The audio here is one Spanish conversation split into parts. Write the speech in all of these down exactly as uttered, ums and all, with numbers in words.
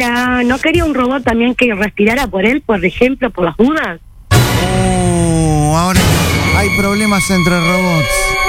Hola, ¿no quería un robot también que respirara por él, por ejemplo, por las dudas? Oh, ahora hay problemas entre robots.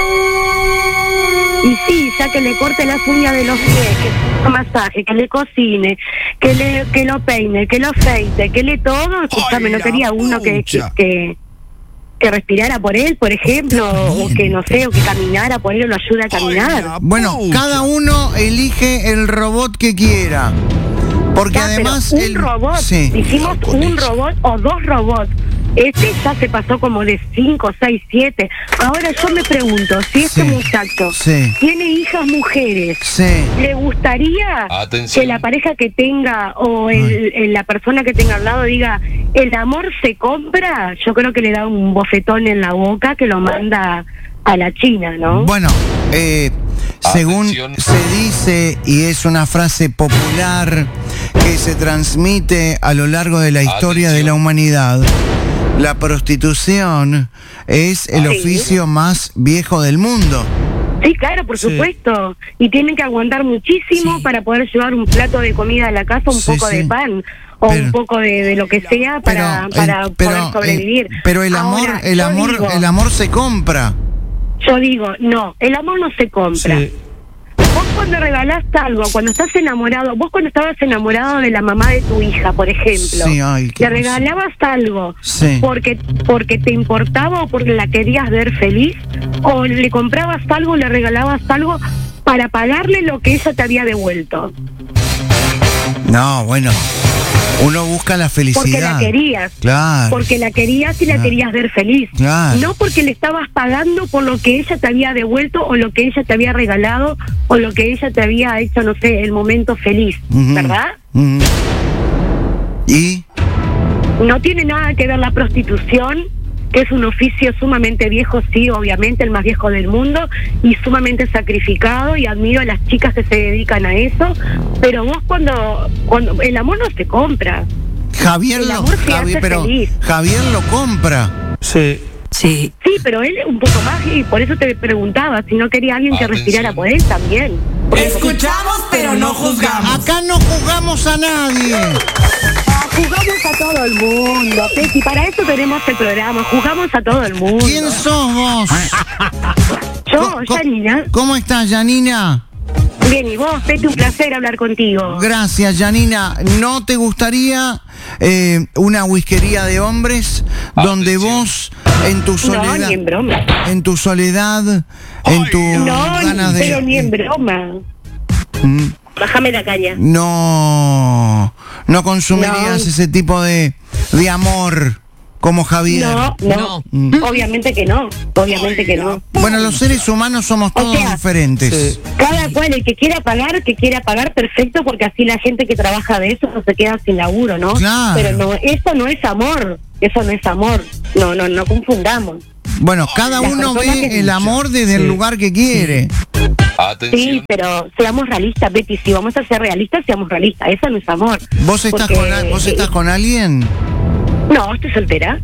Y sí, ya que le corte las uñas de los pies, que le haga masaje, que le cocine, que le que lo peine, que lo afeite, que le todo, escúchame, no quería uno que, que, que, que respirara por él, por ejemplo, o que no sé, o que caminara por él o lo ayude a caminar. Bueno, cada uno elige el robot que quiera. Porque Ya, además... pero un el... robot, sí. hicimos un robot o dos robots. Este ya se pasó como de cinco, seis, siete. Ahora yo me pregunto, si este Sí, muchacho sí. tiene hijas mujeres, Sí. ¿le gustaría Atención. que la pareja que tenga o el, el- la persona que tenga al lado diga, el amor se compra? Yo creo que le da un bofetón en la boca que lo manda a la China, ¿no? Bueno, eh, según Atención. se dice, y es una frase popular que se transmite a lo largo de la historia de la Atención. humanidad, la prostitución es el Sí. oficio más viejo del mundo. Sí, claro, por Sí. supuesto. Y tienen que aguantar muchísimo Sí. para poder llevar un plato de comida a la casa, un Sí, poco sí. de pan o Pero- un poco de, de lo que sea para, Pero, para el- pero, poder sobrevivir. eh, pero el amor, Ahora, el yo amor, digo- el amor se compra. Yo digo, no, el amor no se compra. Sí. Vos cuando regalaste algo, cuando estás enamorado, vos cuando estabas enamorado de la mamá de tu hija, por ejemplo, Sí, ay, qué le regalabas algo Sí. porque porque te importaba o porque la querías ver feliz, o le comprabas algo, le regalabas algo para pagarle lo que ella te había devuelto, No, bueno, uno busca la felicidad. porque la querías. Claro. Porque la querías y la Claro. querías ver feliz. Claro. No porque le estabas pagando por lo que ella te había devuelto o lo que ella te había regalado o lo que ella te había hecho, no sé, el momento feliz, Ujú. ¿verdad? Ujú. ¿Y? No tiene nada que ver la prostitución, que es un oficio sumamente viejo, sí, obviamente, el más viejo del mundo, y sumamente sacrificado, y admiro a las chicas que se dedican a eso, pero vos cuando, cuando el amor no se compra. Javier El lo, amor te Javier, hace pero feliz. Javier lo compra. Sí. Sí. Sí, pero él un poco más, y por eso te preguntaba, si no quería alguien que Atención. respirara por él también. Porque- Escuchamos, pero no juzgamos. Acá no juzgamos a nadie. Ah, jugamos a todo el mundo, Peti, para eso tenemos el programa, jugamos a todo el mundo. ¿Quién sos vos? Yo, Co- co- Janina. ¿Cómo estás, Janina? Bien, y vos, Peti, un placer hablar contigo. Gracias, Janina. ¿No te gustaría eh, una whiskería de hombres donde Atención. vos, en tu No, soledad, ni en broma. en tu soledad, en tu No, ganas de... pero ni en broma. Mm, Bájame la caña. No, no consumirías No. ese tipo de, de amor como Javier. No, no, Mm. obviamente que no, obviamente que no. Bueno, los seres humanos somos O todos sea, diferentes. Sí. Cada cual, el que quiera pagar, que quiera pagar, perfecto, porque así la gente que trabaja de eso no se queda sin laburo, ¿no? Claro. Pero no, eso no es amor, eso no es amor. No, no, no confundamos. Bueno, cada Las uno personas ve que- el amor desde el Sí. lugar que quiere. Atención. Sí, pero seamos realistas, Betty, si vamos a ser realistas, seamos realistas, eso no es amor. ¿Vos estás, Porque, con, a- ¿Vos estás con alguien? No, estoy soltera.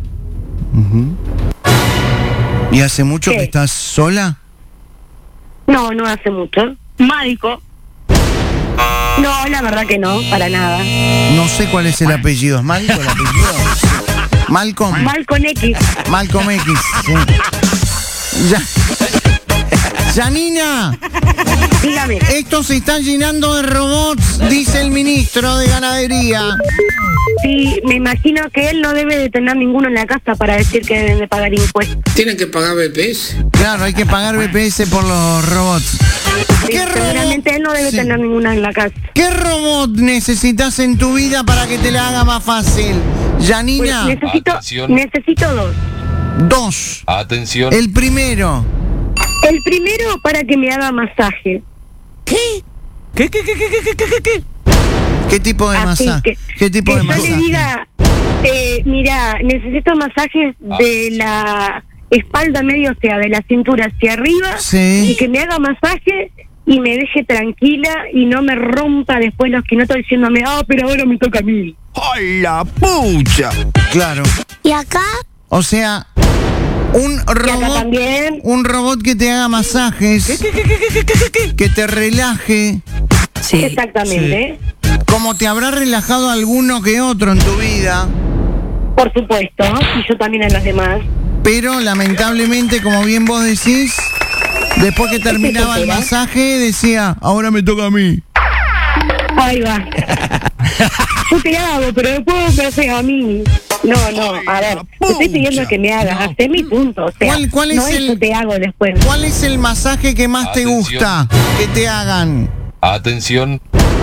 ¿Y hace mucho ¿Qué? que estás sola? No, no hace mucho. Mádico. No, la verdad que no, para nada. No sé cuál es el apellido. ¿Es Malcolm el apellido? Malcolm. Mal con X. Malcolm X. Sí. Ya. Janina, Dígame. esto se está llenando de robots, dice el ministro de Ganadería. Sí, me imagino que él no debe de tener ninguno en la casa para decir que deben de pagar impuestos. Tienen que pagar B P S. Claro, hay que pagar B P S por los robots. Sí, ¿Qué robot? seguramente él no debe Sí. tener ninguna en la casa. ¿Qué robot necesitas en tu vida para que te la haga más fácil? Janina, Pues necesito, Atención. necesito dos. dos. Atención. El primero. El primero para que me haga masaje. ¿Qué, qué, qué, qué, qué, qué, qué, qué? ¿Qué tipo de Así masaje? que, ¿Qué tipo que de yo masaje? le diga, eh, mira, necesito masajes de la espalda medio, o sea, de la cintura hacia arriba, Sí. y que me haga masaje y me deje tranquila y no me rompa después los quinotos diciéndome, ah, pero ahora me toca a mí. ¡Ay, la pucha! Claro. ¿Y acá? O sea, un Y acá robot, también. un robot que te haga masajes, ¿Qué, qué, qué, qué, qué, qué, qué? que te relaje. Sí. Exactamente. como te habrá relajado alguno que otro en tu vida, Por supuesto, y yo también a los demás. pero lamentablemente, como bien vos decís, después que terminaba el masaje, decía, ahora me toca a mí. Ahí va. Yo te hago, pero después me haces a mí. No, no, a ver, te estoy pidiendo que me hagas, hacé mi punto, o sea, ¿Cuál- cuál es no es el- que te hago después. ¿Cuál es el masaje que más te Atención. gusta que te hagan? Atención.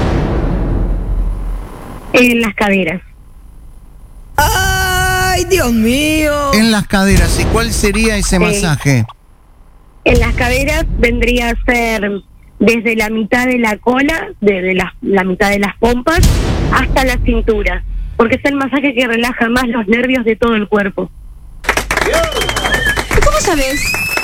En las caderas. Ay, Dios mío. En las caderas. ¿Y cuál sería ese Sí. masaje? En las caderas vendría a ser desde la mitad de la cola, desde la, la mitad de las pompas, hasta la cintura, porque es el masaje que relaja más los nervios de todo el cuerpo. ¿Cómo sabes?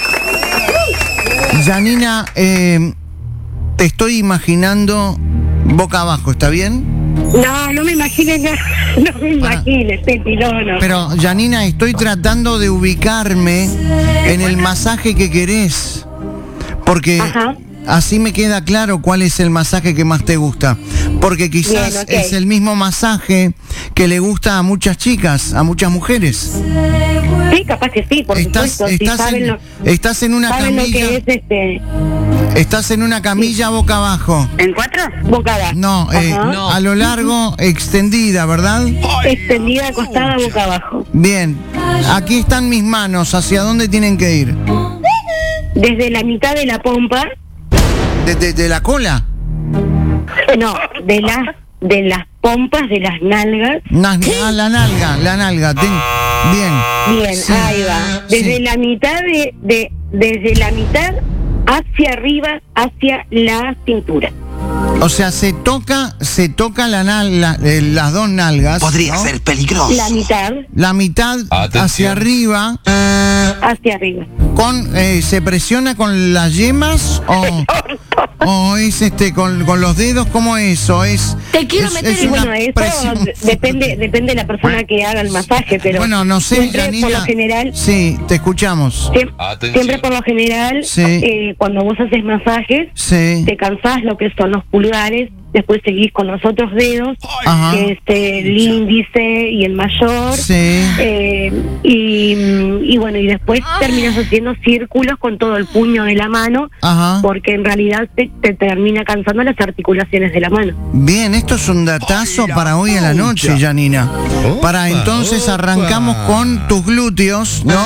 Janina, eh, te estoy imaginando boca abajo, ¿está bien? No, no me imagines nada, no me imagines, Teti, no, no. Pero, Janina, estoy tratando de ubicarme en el masaje que querés. Porque Ajá. así me queda claro cuál es el masaje que más te gusta. Porque quizás Bien, ok. es el mismo masaje que le gusta a muchas chicas, a muchas mujeres. Sí, capaz que sí, por Estás, supuesto. Si estás, saben en, lo, estás en una saben lo camilla. que es este. Estás en una camilla boca abajo. ¿En cuatro? Boca abajo. No, eh, Ajá. No. a lo largo, extendida, ¿verdad? Extendida, acostada, boca abajo. Bien, aquí están mis manos. ¿Hacia dónde tienen que ir? Desde la mitad de la pompa, ¿De, de- de la cola? no, de las de las pompas, de las nalgas. Na- ah, la nalga, la nalga. ten- bien. Bien, Sí. ahí va. Desde Sí. la mitad de, de, desde la mitad hacia arriba, hacia la cintura. O sea, se toca, se toca la nal- la- eh, las dos nalgas. Podría ¿no? ser peligroso. La mitad La mitad Atención. hacia arriba. hacia arriba. Con, eh, ¿se presiona con las yemas o, o es este con, con los dedos? ¿Cómo es? ¿O es, Te quiero es- meter es en- una Bueno, eso presión de- depende depende de la persona que haga el masaje, pero Bueno, no sé, siempre Janina. por lo general Sí, te escuchamos. siem- Atención. siempre por lo general Sí. eh, cuando vos haces masajes Sí. te cansás lo que son los pulgares, después seguís con los otros dedos, Ajá. que es eh, el índice y el mayor. Sí. Eh, y, y bueno, y después terminas haciendo círculos con todo el puño de la mano, Ajá. porque en realidad te, te termina cansando las articulaciones de la mano. Bien, esto es un datazo para hoy a la noche, Janina. Para entonces arrancamos con tus glúteos, ¿no?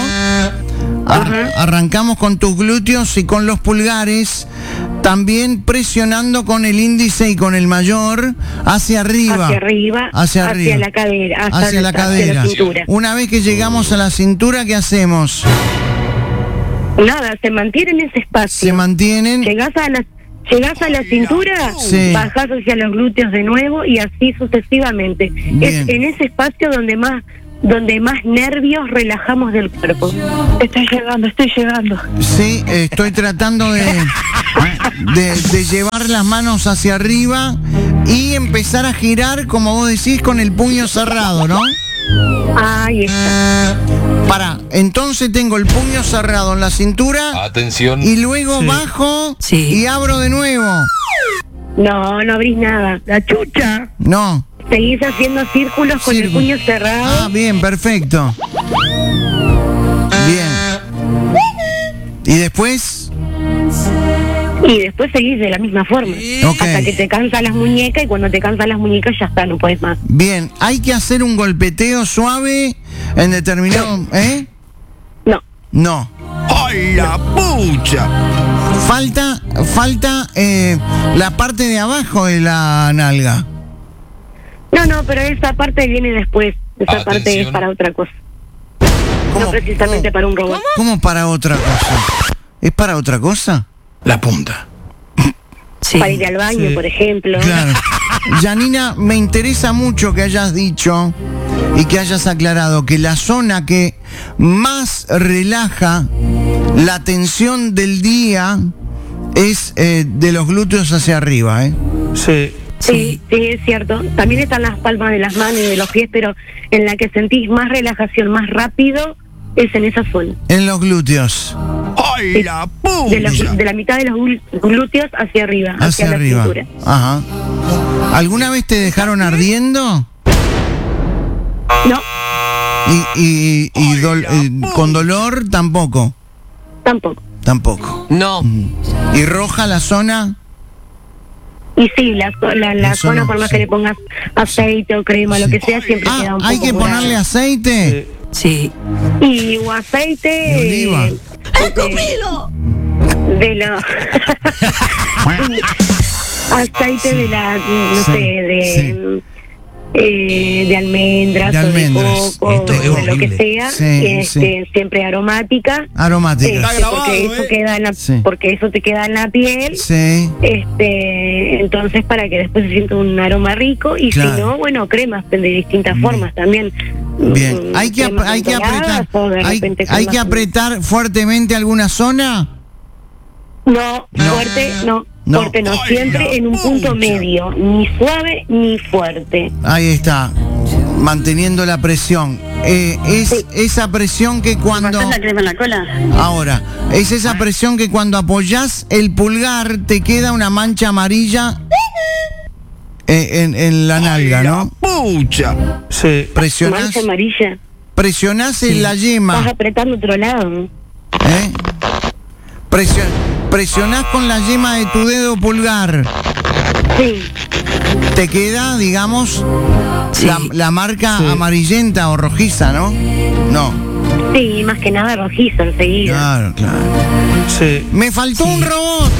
Ar- arrancamos con tus glúteos y con los pulgares, también presionando con el índice y con el mayor hacia arriba. Hacia arriba, Hacia arriba. la cadera, hasta Hacia la hacia cadera. cintura. Una vez que llegamos a la cintura, ¿qué hacemos? Nada, se mantiene en ese espacio. Se mantienen. Llegás a la Llegás a la cintura, Sí. bajás hacia los glúteos de nuevo y así sucesivamente. Bien. Es en ese espacio donde más donde más nervios relajamos del cuerpo. Estoy llegando, estoy llegando. Sí, estoy tratando de, de, de llevar las manos hacia arriba y empezar a girar, como vos decís, con el puño cerrado, ¿no? Ahí está. Para, entonces tengo el puño cerrado en la cintura Atención. y luego bajo Sí. y abro de nuevo. No, no abrís nada. La chucha. No. Seguís haciendo círculos con el Círculo. puño cerrado. Ah, bien, perfecto. Bien. ¿Y después? Y después seguís de la misma forma. Ok. Hasta que te cansan las muñecas y cuando te cansan las muñecas ya está, no puedes más. Bien, hay que hacer un golpeteo suave en determinado... ¿Eh? No. No. ¡Ay, la pucha! Falta, falta eh, la parte de abajo de la nalga. No, no, pero esa parte viene después. Esa parte Atención. es para otra cosa. ¿Cómo? No precisamente para un robot. ¿Cómo para otra cosa? ¿Es para otra cosa? La punta. Sí. Para ir al baño, por ejemplo. Claro. Janina, me interesa mucho que hayas dicho y que hayas aclarado que la zona que más relaja la tensión del día es eh, de los glúteos hacia arriba, ¿eh? Sí. Sí, sí, es cierto. También están las palmas de las manos y de los pies, pero en la que sentís más relajación, más rápido, es en esa zona. En los glúteos. ¡Ay, la De, los- pucha! de la mitad de los glu- glúteos hacia arriba, hacia, Hacia la arriba. cintura. Ajá. ¿Alguna vez te dejaron ardiendo? No, Y, y, y dol- eh, con dolor tampoco. tampoco. Tampoco. No. ¿Y roja la zona? Y sí, la, zo- la, la La zona, zona, por más sí. que le pongas aceite o crema, lo que sea, siempre queda Ah, un hay poco que morado. ponerle aceite. Sí. Y o aceite De oliva. eh, de, de la aceite de la no Sí, sé de sí. eh, de almendras, De almendras. o de coco, Esto es o de lo que horrible. sea, Sí, este, siempre aromática. Aromática. Este, porque eso queda en la, Sí. porque eso te queda en la piel. Sí. Este, entonces para que después se sienta un aroma rico y Claro. si no, bueno, cremas de distintas formas también. Bien. Mm, Hay que, ap- cremas hay que mentoladas apretar. o de Hay, repente hay que cremas- apretar fuertemente alguna zona. No, No. fuerte no, No. fuerte no, Ay, siempre la en un punto pucha. medio, ni suave ni fuerte. Ahí está. Manteniendo la presión. Eh, es esa presión que cuando. crema en la cola? Ahora, es esa presión que cuando apoyás el pulgar te queda una mancha amarilla eh, en, en la nalga, ¡Ay, la ¿no? pucha! Sí. Presionás, Mancha amarilla. presionás en la Vas yema. apretando otro lado. ¿eh? Presio- presionás con la yema de tu dedo pulgar. Sí, Te queda, digamos, Sí. la, la marca Sí. amarillenta o rojiza, ¿no? No. sí, más que nada rojizo enseguida. Claro, claro. Sí. Me faltó un robot.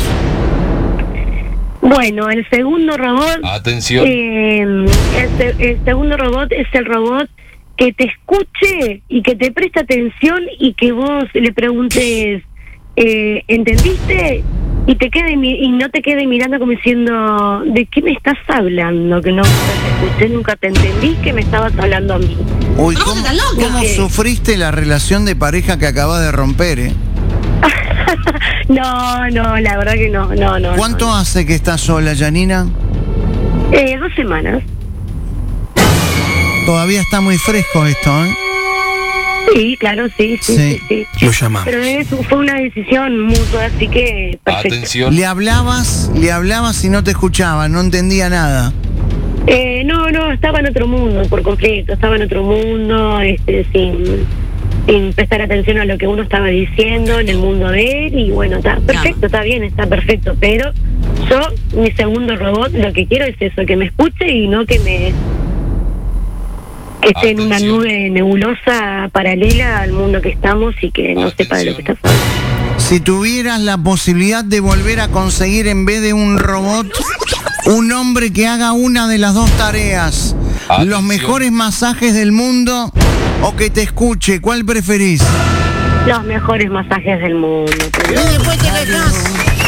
Bueno, el segundo robot, Atención. eh, el, se- el segundo robot es el robot que te escuche y que te preste atención y que vos le preguntes, eh, ¿entendiste? Y te quede mi- y no te quede mirando como diciendo, ¿de qué me estás hablando? Que no te escuché, nunca te entendí, que me estabas hablando a mí. Uy, ¿cómo, cómo ¿Qué? sufriste la relación de pareja que acabas de romper, eh? No, no, la verdad que no, no, no. ¿Cuánto no. hace que estás sola, Janina? Eh, dos semanas. Todavía está muy fresco esto, ¿eh? Sí, claro, sí, sí, Sí. sí. sí. Lo llamamos. Pero es- fue una decisión mutua, así que perfecto. Atención. Le hablabas, le hablabas y no te escuchaba, no entendía nada. Eh, no, no, estaba en otro mundo por completo, estaba en otro mundo, este, sin, sin prestar atención a lo que uno estaba diciendo en el mundo de él, y bueno, está perfecto, está bien, está perfecto, pero yo, mi segundo robot, lo que quiero es eso, que me escuche y no que me... que esté en una Atención. nube nebulosa paralela al mundo que estamos y que no sepa de lo que está hablando. Si tuvieras la posibilidad de volver a conseguir en vez de un robot, un hombre que haga una de las dos tareas, Atención. los mejores masajes del mundo o que te escuche, ¿cuál preferís? Los mejores masajes del mundo. Y después te quejas.